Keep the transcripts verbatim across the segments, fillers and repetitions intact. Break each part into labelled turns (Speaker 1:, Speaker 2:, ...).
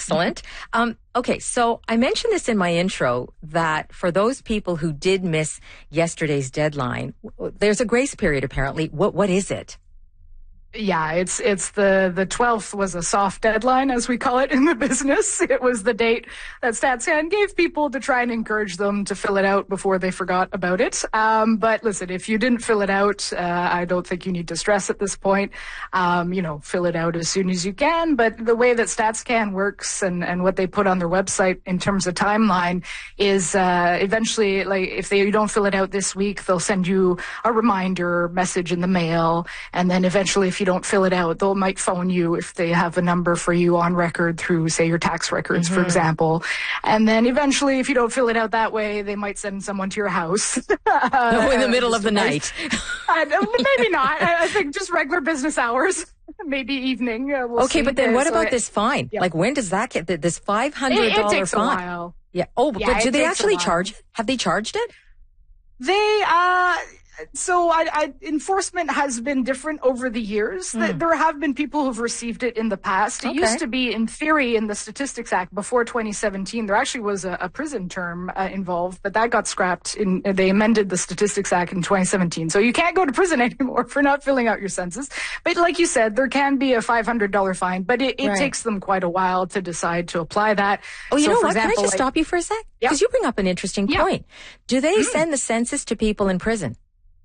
Speaker 1: Excellent. Um, okay, so I mentioned this in my intro that for those people who did miss yesterday's deadline, there's a grace period apparently. What What is it?
Speaker 2: Yeah, it's it's the the twelfth was a soft deadline, as we call it in the business. It was the date that StatsCan gave people to try and encourage them to fill it out before they forgot about it. Um, but listen, if you didn't fill it out, uh, I don't think you need to stress at this point. Um, you know, fill it out as soon as you can. But the way that StatsCan works and and what they put on their website in terms of timeline is uh, eventually, like if they you don't fill it out this week, they'll send you a reminder message in the mail, and then eventually, if you don't fill it out, they might phone you if they have a number for you on record through, say, your tax records, mm-hmm. for example. And then eventually, if you don't fill it out that way, they might send someone to your house.
Speaker 1: No, in the middle uh, of the night.
Speaker 2: uh, maybe not. I think just regular business hours. Maybe evening. Uh, we'll
Speaker 1: okay,
Speaker 2: see.
Speaker 1: but then what
Speaker 2: so
Speaker 1: about
Speaker 2: it,
Speaker 1: this fine?
Speaker 2: Yeah.
Speaker 1: Like, when does that get, this five hundred dollars
Speaker 2: it, it takes
Speaker 1: fine?
Speaker 2: A while.
Speaker 1: Yeah. Oh,
Speaker 2: yeah,
Speaker 1: but do they actually charge it? Have they charged it?
Speaker 2: They, uh, so I, I, enforcement has been different over the years. Mm. There have been people who've received it in the past. It okay. used to be, in theory, in the Statistics Act before twenty seventeen, there actually was a, a prison term uh, involved, but that got scrapped. In, they amended the Statistics Act in twenty seventeen. So you can't go to prison anymore for not filling out your census. But like you said, there can be a five hundred dollars fine, but it, it right. takes them quite a while to decide to apply that.
Speaker 1: Oh, you
Speaker 2: so
Speaker 1: know
Speaker 2: for
Speaker 1: what?
Speaker 2: Example,
Speaker 1: can I just
Speaker 2: like,
Speaker 1: stop you for a sec? Because yeah. you bring up an interesting
Speaker 2: yeah.
Speaker 1: point. Do they
Speaker 2: mm.
Speaker 1: send the census to people in prison?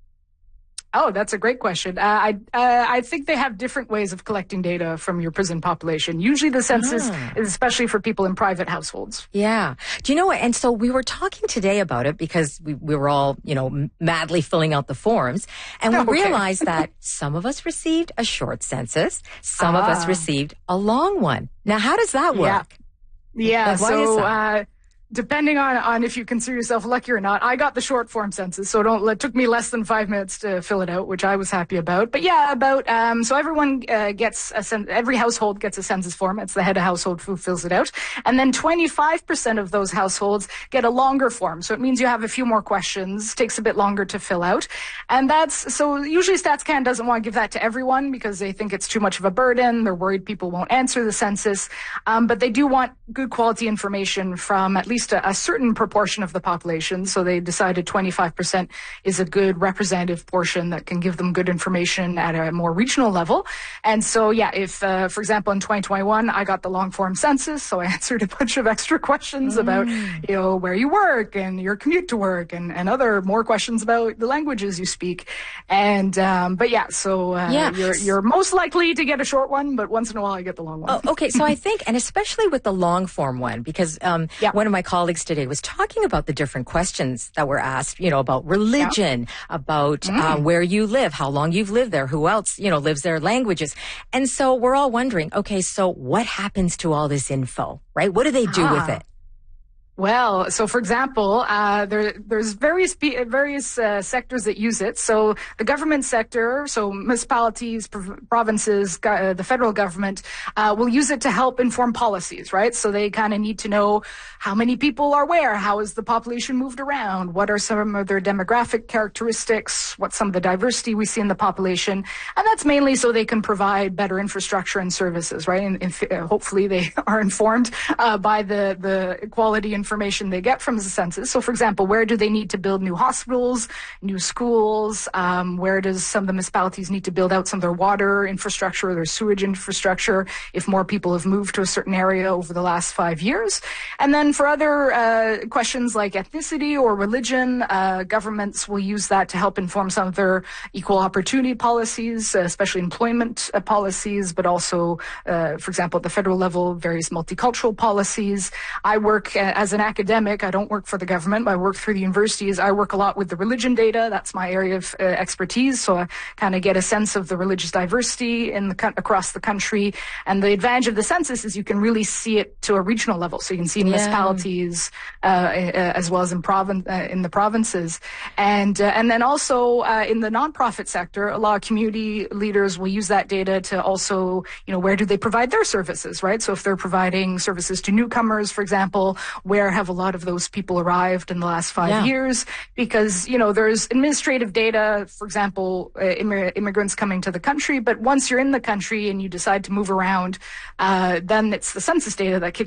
Speaker 2: Oh, that's a great question. Uh, I uh, I think they have different ways of collecting data from your prison population. Usually the census ah. is especially for people in private households.
Speaker 1: Yeah. Do you know what? And so we were talking today about it because we, we were all, you know, madly filling out the forms. And we
Speaker 2: okay.
Speaker 1: realized that some of us received a short census. Some
Speaker 2: ah.
Speaker 1: of us received a long one. Now, how does that work?
Speaker 2: Yeah. Yeah.
Speaker 1: Like, why
Speaker 2: so,
Speaker 1: is that?
Speaker 2: Uh, Depending on, on if you consider yourself lucky or not, I got the short form census, so don't, it took me less than five minutes to fill it out, which I was happy about. But yeah, about, um, so everyone, uh, gets a, every household gets a census form. It's the head of household who fills it out. And then twenty-five percent of those households get a longer form. So it means you have a few more questions, takes a bit longer to fill out. And that's, so usually StatsCan doesn't want to give that to everyone because they think it's too much of a burden. They're worried people won't answer the census. Um, but they do want good quality information from at least A, a certain proportion of the population. So they decided twenty-five percent is a good representative portion that can give them good information at a more regional level. And so, yeah, if, uh, for example, in twenty twenty-one, I got the long form census. So I answered a bunch of extra questions mm. about, you know, where you work and your commute to work and, and other more questions about the languages you speak. And, um, but yeah, so, uh,
Speaker 1: yeah.
Speaker 2: you're, you're most likely to get a short one, but once in a while I get the long one.
Speaker 1: Oh, okay. So I think, and especially with the long form one, because, um, yeah. one of my colleagues today was talking about the different questions that were asked, you know, about religion, yeah. about mm. uh, where you live, how long you've lived there, who else, you know, lives there, languages. And so we're all wondering, okay, so what happens to all this info, right? What do they do ah. with it?
Speaker 2: Well, so for example, uh, there, there's various various uh, sectors that use it. So the government sector, so municipalities, prov- provinces, go- the federal government, uh, will use it to help inform policies, right? So they kind of need to know how many people are where, how is the population moved around, what are some of their demographic characteristics, what's some of the diversity we see in the population, and that's mainly so they can provide better infrastructure and services, right? And, and uh, hopefully they are informed uh, by the the quality and information they get from the census. So, for example, where do they need to build new hospitals, new schools? Um, where does some of the municipalities need to build out some of their water infrastructure, their sewage infrastructure, if more people have moved to a certain area over the last five years? And then for other uh, questions like ethnicity or religion, uh, governments will use that to help inform some of their equal opportunity policies, uh, especially employment uh, policies, but also, uh, for example, at the federal level, various multicultural policies. I work uh, as an academic. I don't work for the government, but I work through the universities. I work a lot with the religion data. That's my area of uh, expertise. So I kind of get a sense of the religious diversity in the across the country. And the advantage of the census is you can really see it to a regional level. So you can see municipalities yeah. uh, as well as in province uh, in the provinces. And uh, and then also uh, in the nonprofit sector, a lot of community leaders will use that data to also, you know, where do they provide their services, right? So if they're providing services to newcomers, for example, where have a lot of those people arrived in the last five
Speaker 1: yeah.
Speaker 2: years? Because, you know, there's administrative data, for example, uh, imm- immigrants coming to the country, but once you're in the country and you decide to move around, uh, then it's the census data that kicks